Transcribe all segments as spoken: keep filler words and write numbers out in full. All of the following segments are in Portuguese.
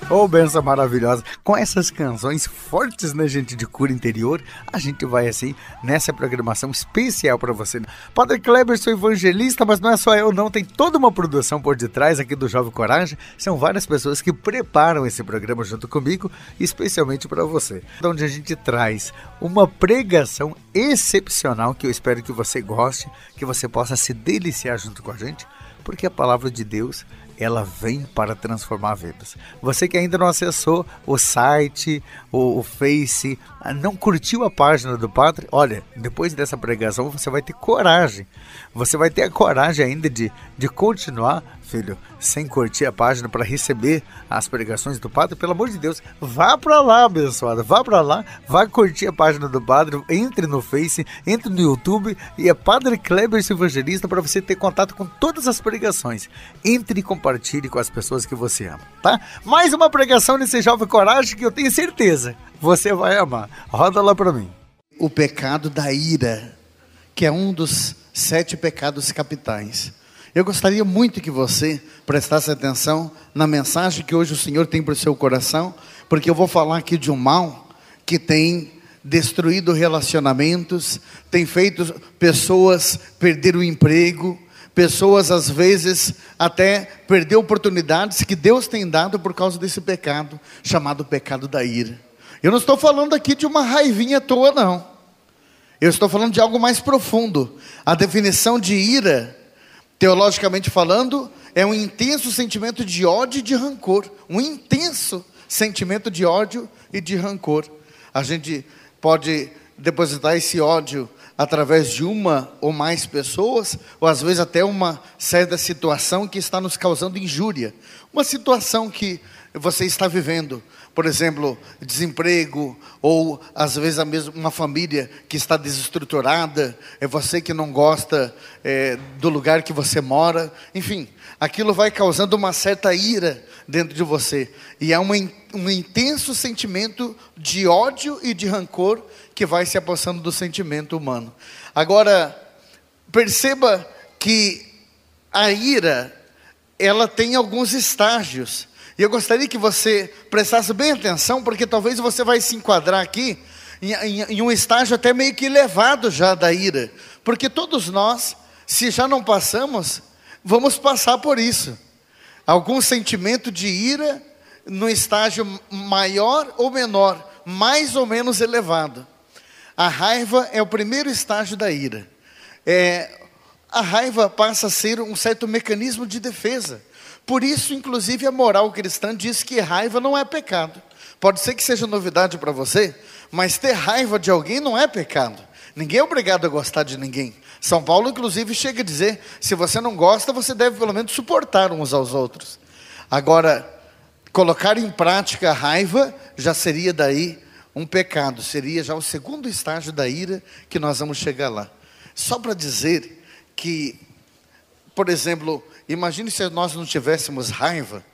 Ô, benção maravilhosa. Com essas canções fortes, né, gente, de cura interior, a gente vai, assim, nessa programação especial para você. Padre Kleber, sou evangelista, mas não é só eu, não. Tem toda uma produção por detrás aqui do Jovem Coragem. São várias pessoas que preparam esse programa junto comigo, especialmente para você. Onde a gente traz uma pregação excepcional que eu espero que você goste, que você possa se deliciar junto com a gente, porque a palavra de Deus, ela vem para transformar vidas. Você que ainda não acessou o site, o, o Face, não curtiu a página do Padre, olha, depois dessa pregação você vai ter coragem. Você vai ter a coragem ainda de, de continuar, filho, sem curtir a página para receber as pregações do Padre. Pelo amor de Deus, vá para lá, abençoada, vá para lá, vá curtir a página do Padre, entre no Face, entre no YouTube e é Padre Kleber Evangelista para você ter contato com todas as pregações. Entre e compartilhe com as pessoas que você ama, tá? Mais uma pregação nesse Jovem Coragem que eu tenho certeza você vai amar. Roda lá para mim. O pecado da ira, que é um dos sete pecados capitais. Eu gostaria muito que você prestasse atenção na mensagem que hoje o Senhor tem para o seu coração, porque eu vou falar aqui de um mal que tem destruído relacionamentos, tem feito pessoas perder o emprego, pessoas às vezes até perder oportunidades que Deus tem dado por causa desse pecado, chamado pecado da ira. Eu não estou falando aqui de uma raivinha à toa, não. Eu estou falando de algo mais profundo. A definição de ira, teologicamente falando, é um intenso sentimento de ódio e de rancor. Um intenso sentimento de ódio e de rancor. A gente pode depositar esse ódio através de uma ou mais pessoas, ou às vezes até uma certa situação que está nos causando injúria. Uma situação que você está vivendo, por exemplo, desemprego, ou às vezes a mesma, uma família que está desestruturada, é você que não gosta é, do lugar que você mora, enfim, aquilo vai causando uma certa ira dentro de você, e é uma, um intenso sentimento de ódio e de rancor que vai se apossando do sentimento humano. Agora, perceba que a ira, ela tem alguns estágios, e eu gostaria que você prestasse bem atenção, porque talvez você vai se enquadrar aqui em, em, em um estágio até meio que elevado já da ira, porque todos nós, se já não passamos, vamos passar por isso. Algum sentimento de ira no estágio maior ou menor, mais ou menos elevado. A raiva é o primeiro estágio da ira. É, a raiva passa a ser um certo mecanismo de defesa. Por isso, inclusive, a moral cristã diz que raiva não é pecado. Pode ser que seja novidade para você, mas ter raiva de alguém não é pecado. Ninguém é obrigado a gostar de ninguém. São Paulo, inclusive, chega a dizer, se você não gosta, você deve pelo menos suportar uns aos outros. Agora, colocar em prática a raiva já seria daí um pecado. Seria já o segundo estágio da ira que nós vamos chegar lá. Só para dizer que, por exemplo, imagine se nós não tivéssemos raiva,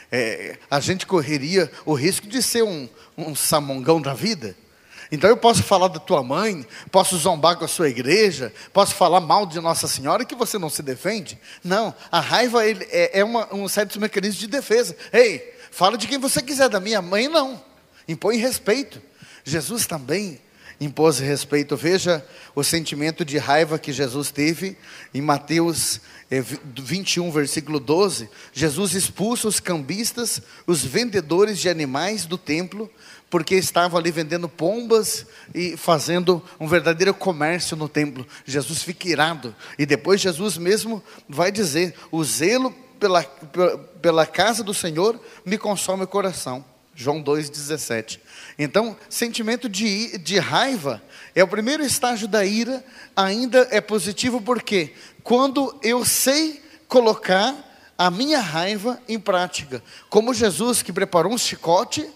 é, a gente correria o risco de ser um, um samongão da vida. Então eu posso falar da tua mãe, posso zombar com a sua igreja, posso falar mal de Nossa Senhora que você não se defende. Não, a raiva ele, é, é uma, um certo mecanismo de defesa. Ei, fala de quem você quiser, da minha mãe não, impõe respeito. Jesus também impôs respeito. Veja o sentimento de raiva que Jesus teve em Mateus vinte e um, versículo doze. Jesus expulsa os cambistas, os vendedores de animais do templo, porque estavam ali vendendo pombas e fazendo um verdadeiro comércio no templo. Jesus fica irado, e depois Jesus mesmo vai dizer, o zelo pela, pela, pela casa do Senhor me consome o coração. João dois, dezessete. Então, sentimento de, de raiva é o primeiro estágio da ira. Ainda é positivo porque quando eu sei colocar a minha raiva em prática, como Jesus que preparou um chicote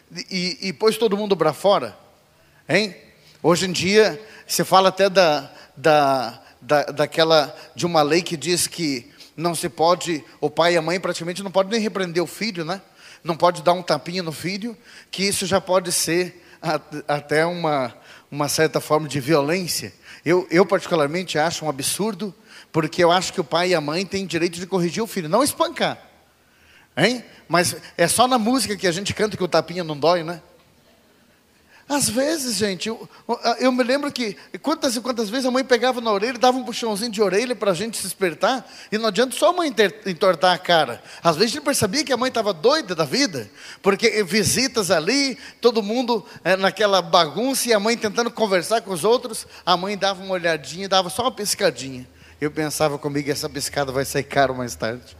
e, e pôs todo mundo para fora, hein? Hoje em dia se fala até da, da, da, daquela, de uma lei que diz que não se pode, o pai e a mãe praticamente não podem nem repreender o filho, né? Não pode dar um tapinha no filho, que isso já pode ser a, até uma, uma certa forma de violência. Eu, eu particularmente acho um absurdo, porque eu acho que o pai e a mãe têm direito de corrigir o filho, não espancar. Hein? Mas é só na música que a gente canta que o tapinha não dói, né? Às vezes, gente, eu, eu me lembro que quantas e quantas vezes a mãe pegava na orelha, dava um puxãozinho de orelha para a gente se despertar, e não adianta só a mãe ter, entortar a cara. Às vezes a gente percebia que a mãe estava doida da vida, porque visitas ali, todo mundo é, naquela bagunça, e a mãe tentando conversar com os outros, a mãe dava uma olhadinha, dava só uma piscadinha. Eu pensava comigo, essa piscada vai sair caro mais tarde.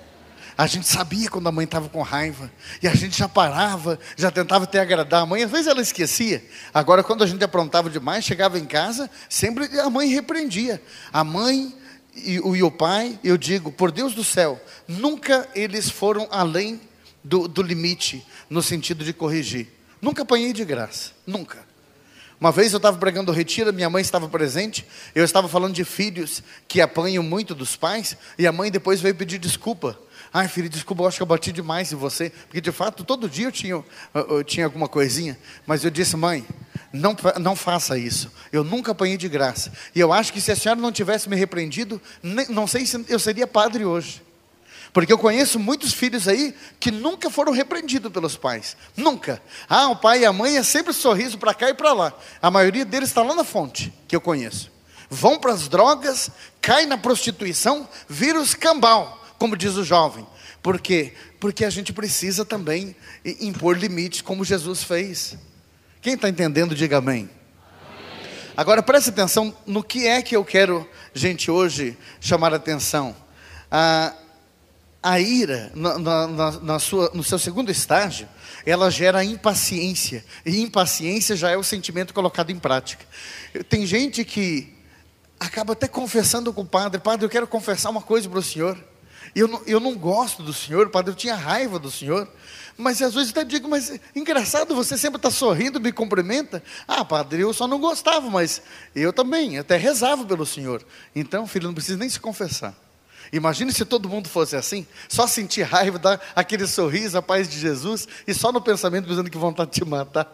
A gente sabia quando a mãe estava com raiva, e a gente já parava, já tentava até agradar a mãe. Às vezes ela esquecia. Agora, quando a gente aprontava demais, chegava em casa, sempre a mãe repreendia. A mãe e o, e o pai, eu digo, por Deus do céu, nunca eles foram além do, do limite, no sentido de corrigir. Nunca apanhei de graça, nunca. Uma vez eu estava pregando o retiro, minha mãe estava presente, eu estava falando de filhos que apanham muito dos pais, e a mãe depois veio pedir desculpa. Ai, filho, desculpa, eu acho que eu bati demais em você. Porque, de fato, todo dia eu tinha, eu, eu tinha alguma coisinha. Mas eu disse, mãe, não, não faça isso. Eu nunca apanhei de graça. E eu acho que se a senhora não tivesse me repreendido, nem, não sei se eu seria padre hoje. Porque eu conheço muitos filhos aí que nunca foram repreendidos pelos pais. Nunca. Ah, o pai e a mãe é sempre sorriso para cá e para lá. A maioria deles está lá na fonte, que eu conheço. Vão para as drogas, caem na prostituição, viram os cambal, como diz o jovem. Por quê? Porque a gente precisa também impor limites, como Jesus fez. Quem está entendendo, diga amém. Amém. Agora preste atenção no que é que eu quero, gente, hoje chamar a atenção. A, a ira, na, na, na sua, no seu segundo estágio, ela gera impaciência. E impaciência já é o sentimento colocado em prática. Tem gente que acaba até confessando com o padre: padre, eu quero confessar uma coisa para o senhor. Eu não, eu não gosto do senhor, padre, eu tinha raiva do senhor. Mas às vezes eu até digo, mas engraçado, você sempre está sorrindo, me cumprimenta. Ah, padre, eu só não gostava, mas eu também, até rezava pelo senhor. Então, filho, não precisa nem se confessar. Imagine se todo mundo fosse assim, só sentir raiva, dar aquele sorriso, a paz de Jesus, e só no pensamento pensando que vontade de te matar.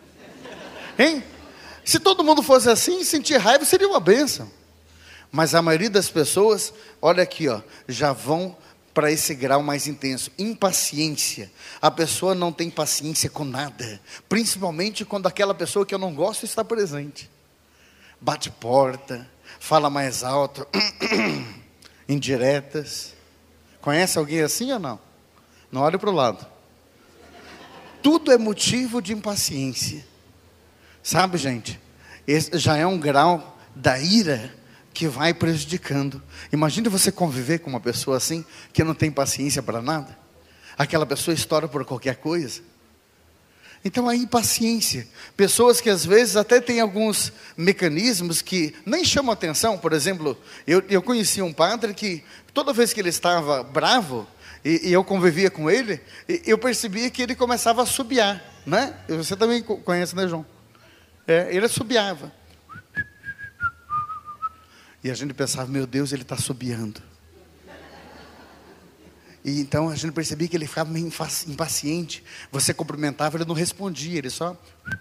Hein? Se todo mundo fosse assim, sentir raiva seria uma bênção. Mas a maioria das pessoas, olha aqui, ó, já vão para esse grau mais intenso. Impaciência. A pessoa não tem paciência com nada. Principalmente quando aquela pessoa que eu não gosto está presente. Bate porta, fala mais alto, indiretas. Conhece alguém assim ou não? Não olhe para o lado. Tudo é motivo de impaciência. Sabe, gente? Esse já é um grau da ira que vai prejudicando. Imagine você conviver com uma pessoa assim, que não tem paciência para nada. Aquela pessoa estoura por qualquer coisa. Então a impaciência. Pessoas que às vezes até têm alguns mecanismos que nem chamam atenção. Por exemplo, eu, eu conheci um padre que toda vez que ele estava bravo, e, e eu convivia com ele, eu percebia que ele começava a assobiar, né? Você também conhece, né, João? É, ele assobiava. E a gente pensava, meu Deus, ele está assobiando. E então a gente percebia que ele ficava meio impaciente. Você cumprimentava, ele não respondia, ele só...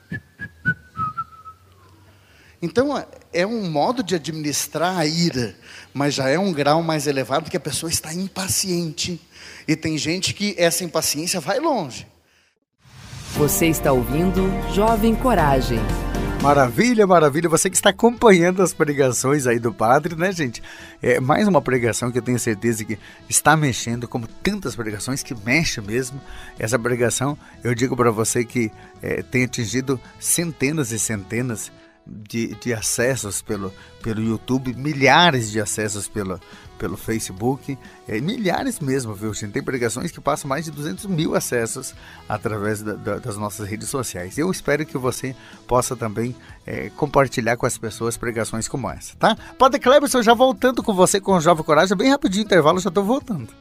Então é um modo de administrar a ira, mas já é um grau mais elevado que a pessoa está impaciente. E tem gente que essa impaciência vai longe. Você está ouvindo Jovem Coragem. Maravilha, maravilha. Você que está acompanhando as pregações aí do padre, né, gente? É mais uma pregação que eu tenho certeza que está mexendo, como tantas pregações que mexe mesmo. Essa pregação, eu digo para você que é, tem atingido centenas e centenas de, de acessos pelo, pelo YouTube, milhares de acessos pelo, pelo Facebook, é, milhares mesmo, viu, gente? Tem pregações que passam mais de duzentos mil acessos através da, da, das nossas redes sociais. Eu espero que você possa também é, compartilhar com as pessoas pregações como essa, tá? Padre Cleberson, já voltando com você com o Jovem Coragem, bem rapidinho, intervalo, já estou voltando.